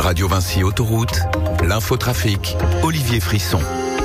Radio Vinci Autoroute, l'infotrafic, Olivier Frisson.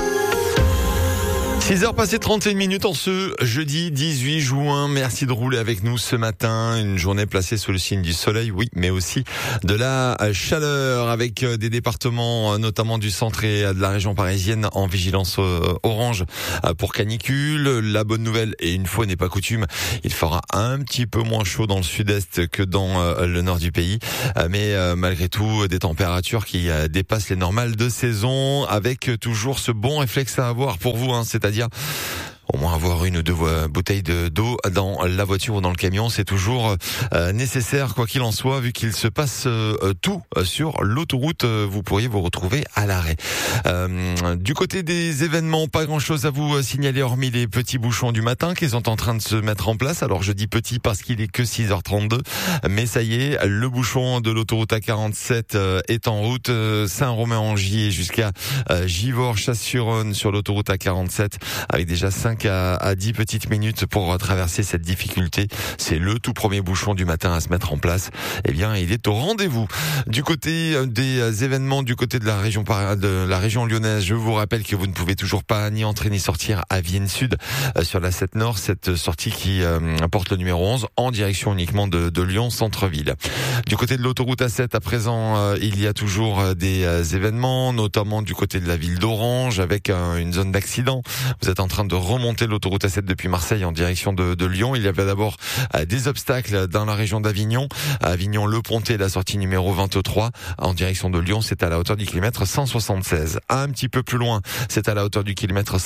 6h passées 31 minutes en ce jeudi 18 juin. Merci de rouler avec nous ce matin. Une journée placée sous le signe du soleil, oui, mais aussi de la chaleur avec des départements, notamment du centre et de la région parisienne en vigilance orange pour canicule. La bonne nouvelle, et une fois n'est pas coutume, il fera un petit peu moins chaud dans le sud-est que dans le nord du pays. Mais malgré tout, des températures qui dépassent les normales de saison, avec toujours ce bon réflexe à avoir pour vous, c'est-à-dire au moins avoir une ou deux bouteilles d'eau dans la voiture ou dans le camion, c'est toujours nécessaire, quoi qu'il en soit, vu qu'il se passe tout sur l'autoroute. Vous pourriez vous retrouver à l'arrêt. Du côté des événements, pas grand-chose à vous signaler hormis les petits bouchons du matin qui sont en train de se mettre en place. Alors je dis petit parce qu'il est que 6h32, mais ça y est, le bouchon de l'autoroute A47 est en route. Saint-Romain-en-Gier jusqu'à Givors-Chasse-sur-Rhône sur l'autoroute A47, avec déjà 5 à 10 petites minutes pour traverser cette difficulté. C'est le tout premier bouchon du matin à se mettre en place. Eh bien, il est au rendez-vous. Du côté des événements, du côté de la région lyonnaise, je vous rappelle que vous ne pouvez toujours pas ni entrer ni sortir à Vienne Sud sur la 7 Nord, cette sortie qui porte le numéro 11 en direction uniquement de Lyon centre-ville. Du côté de l'autoroute A7, à présent, il y a toujours des événements, notamment du côté de la ville d'Orange avec une zone d'accident. Vous êtes en train de remonter l'autoroute A7 depuis Marseille en direction de Lyon. Il y avait d'abord des obstacles dans la région d'Avignon. Avignon-Le Pontet, la sortie numéro 23 en direction de Lyon, c'est à la hauteur du kilomètre 176. Un petit peu plus loin, c'est à la hauteur du kilomètre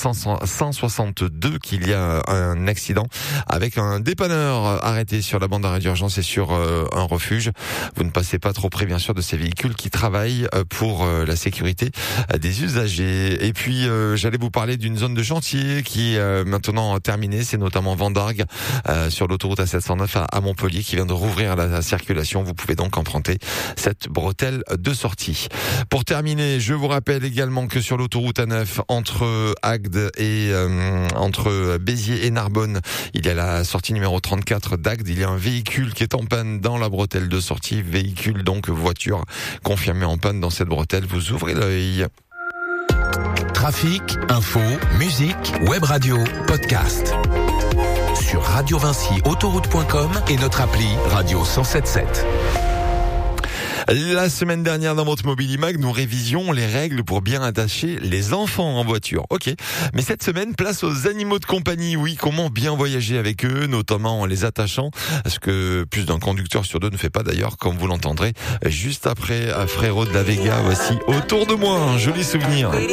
162 qu'il y a un accident avec un dépanneur arrêté sur la bande d'arrêt d'urgence et sur un refuge. Vous ne passez pas trop près, bien sûr, de ces véhicules qui travaillent pour la sécurité des usagers. Et puis, j'allais vous parler d'une zone de chantier qui est maintenant terminée. C'est notamment Vendargues sur l'autoroute A709 à Montpellier qui vient de rouvrir la circulation. Vous pouvez donc emprunter cette bretelle de sortie. Pour terminer, je vous rappelle également que sur l'autoroute A9 entre Agde et entre Béziers et Narbonne, il y a la sortie numéro 34 d'Agde. Il y a un véhicule qui est en panne dans la bretelle de sortie. Véhicule, donc voiture confirmée en panne dans cette bretelle. Vous ouvrez l'œil. Trafic, info, musique, web radio, podcast. Sur radiovinciautoroute.com et notre appli Radio 107.7. La semaine dernière dans votre Mobilimag, nous révisions les règles pour bien attacher les enfants en voiture. Ok, mais cette semaine, place aux animaux de compagnie. Oui, comment bien voyager avec eux, notamment en les attachant, ce que plus d'un conducteur sur deux ne fait pas d'ailleurs, comme vous l'entendrez juste après Frérot de la Vega. Voici Autour de moi, un joli souvenir.